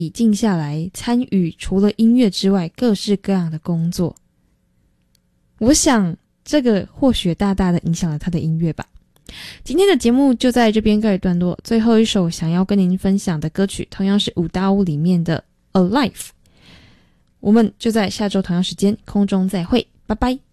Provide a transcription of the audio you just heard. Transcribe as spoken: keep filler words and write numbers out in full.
静下来参与除了音乐之外各式各样的工作。我想这个或许大大的影响了他的音乐吧。今天的节目就在这边告一段落，最后一首想要跟您分享的歌曲同样是五大屋里面的 Alive。 我们就在下周同样时间空中再会，拜拜。